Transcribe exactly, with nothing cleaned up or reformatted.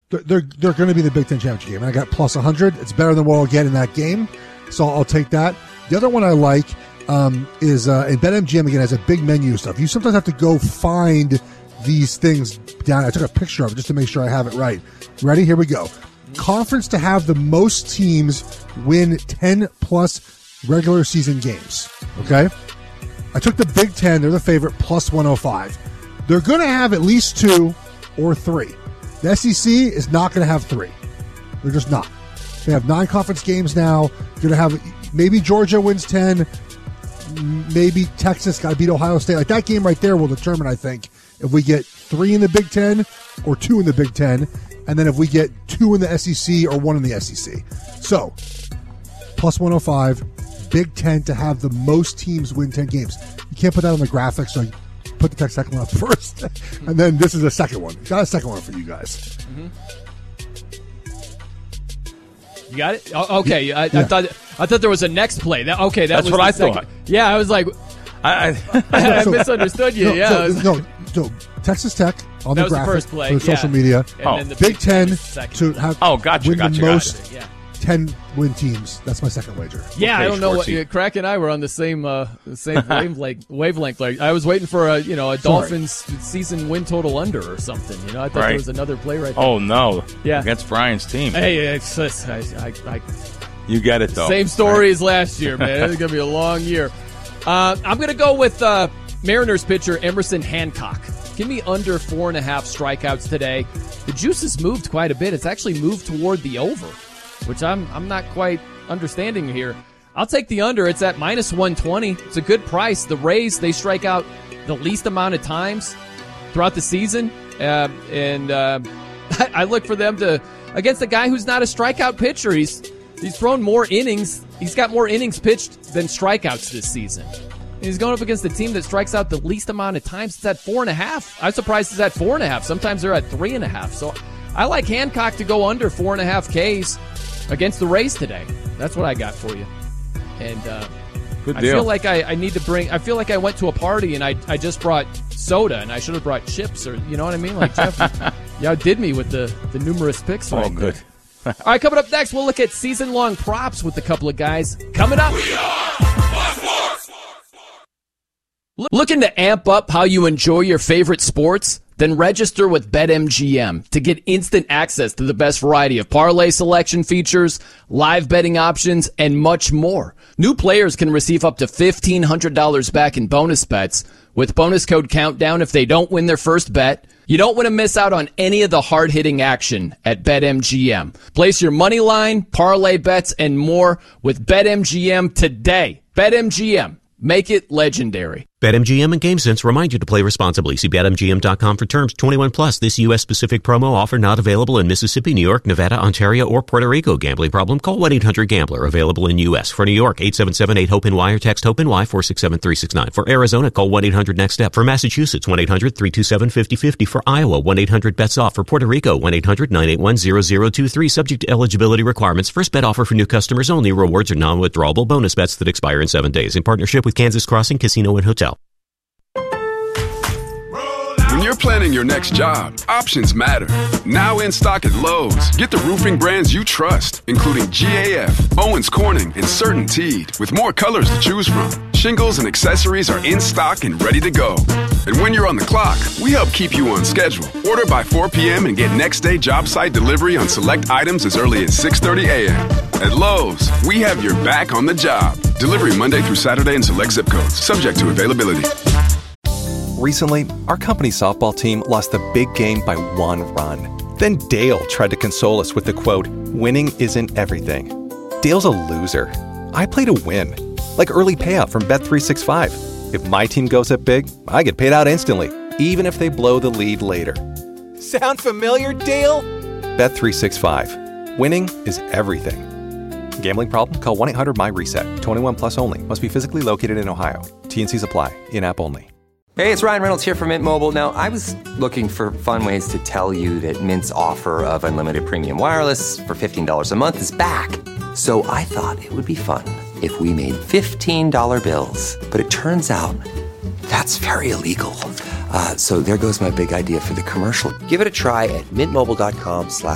they're they're, they're going to be the Big Ten championship game. And I got plus one hundred. It's better than what I'll get in that game, so I'll take that. The other one I like um, is uh, in BetMGM again has a big menu stuff. You sometimes have to go find these things down. I took a picture of it just to make sure I have it right. Ready? Here we go. Conference to have the most teams win ten plus regular season games. Okay? I took the Big Ten. They're the favorite, plus one oh five. They're going to have at least two or three. The S E C is not going to have three. They're just not. They have nine conference games now. You're going to have maybe Georgia wins ten. Maybe Texas got to beat Ohio State. Like that game right there will determine, I think, if we get three in the Big Ten or two in the Big Ten. And then if we get two in the S E C or one in the S E C. So, plus one oh five, Big Ten to have the most teams win ten games. You can't put that on the graphic, so put the text second one up first. And then this is the second one. Got a second one for you guys. Mm-hmm. You got it? Oh, okay. Yeah. I, I thought I thought there was a next play. That, okay, that That's was what I second. thought. Yeah, I was like, I, I, I so, misunderstood you. No, yeah. so, no, so Texas Tech on that the was graphic the first play, for social yeah. media. And oh, then the Big Ten second. to have oh, gotcha, win gotcha, the gotcha. most Yeah. ten win teams. That's my second wager. Yeah, Okay, I don't know what Schwartzy. uh, Crack and I were on the same uh, the same wavelength. Wavelength. Like I was waiting for a you know a Sorry. Dolphins season win total under or something. You know, I thought Right. there was another play right there. oh, no. Yeah. Against Brian's team. Hey, it's just, I, I, I, You get it, though. same story as last year, man. It's gonna be a long year. Uh, I'm gonna go with uh, Mariners pitcher Emerson Hancock. Give me under four and a half strikeouts today. The juice has moved quite a bit. It's actually moved toward the over, which I'm I'm not quite understanding here. I'll take the under. It's at minus one twenty. It's a good price. The Rays, they strike out the least amount of times throughout the season. Uh, and uh, I, I look for them to, against a guy who's not a strikeout pitcher. He's he's thrown more innings. He's got more innings pitched than strikeouts this season. And he's going up against a team that strikes out the least amount of times. It's at four and a half. I'm surprised it's at four and a half. Sometimes they're at three and a half. So I like Hancock to go under four and a half Ks against the Rays today. That's what I got for you. And uh, Good I deal. feel like I, I need to bring. I feel like I went to a party and I I just brought soda and I should have brought chips or you know what I mean. Like Jeff, you outdid me with the the numerous picks. Oh, right good. there. All right, coming up next, we'll look at season long props with a couple of guys. Coming up. Looking to amp up how you enjoy your favorite sports? Then register with BetMGM to get instant access to the best variety of parlay selection features, live betting options, and much more. New players can receive up to fifteen hundred dollars back in bonus bets with bonus code COUNTDOWN if they don't win their first bet. You don't want to miss out on any of the hard-hitting action at BetMGM. Place your money line, parlay bets, and more with BetMGM today. BetMGM. Make it legendary. BetMGM and GameSense remind you to play responsibly. See Bet M G M dot com for terms. twenty-one plus. This U S-specific promo offer not available in Mississippi, New York, Nevada, Ontario, or Puerto Rico. Gambling problem? Call one eight hundred gambler. Available in U S. For New York, eight seven seven eight hope N Y or text HOPE-NY four six seven three six nine. For Arizona, call one eight hundred next step. For Massachusetts, one eight hundred three two seven five zero five zero. For Iowa, one eight hundred bets off. For Puerto Rico, one eight hundred nine eight one zero zero two three. Subject to eligibility requirements. First bet offer for new customers only. Rewards are non-withdrawable bonus bets that expire in seven days. In partnership with Kansas Crossing Casino and Hotel. When you're planning your next job, options matter. Now in stock at Lowe's, get the roofing brands you trust, including G A F, Owens Corning, and CertainTeed, with more colors to choose from. Shingles and accessories are in stock and ready to go. And when you're on the clock, we help keep you on schedule. Order by four p.m. and get next day job site delivery on select items as early as six thirty a.m. At Lowe's, we have your back on the job. Delivery Monday through Saturday in select zip codes, subject to availability. Recently, our company softball team lost the big game by one run. Then Dale tried to console us with the quote, "Winning isn't everything." Dale's a loser. I play to win. Like early payout from Bet three sixty-five. If my team goes up big, I get paid out instantly, even if they blow the lead later. Sound familiar, Dale? Bet three sixty-five. Winning is everything. Gambling problem? Call one eight hundred my reset. twenty-one plus only. Must be physically located in Ohio. T N Cs apply. In-app only. Hey, it's Ryan Reynolds here from Mint Mobile. Now, I was looking for fun ways to tell you that Mint's offer of unlimited premium wireless for fifteen dollars a month is back. So I thought it would be fun if we made fifteen dollar bills. But it turns out that's very illegal. Uh, so there goes my big idea for the commercial. Give it a try at mintmobile.com slash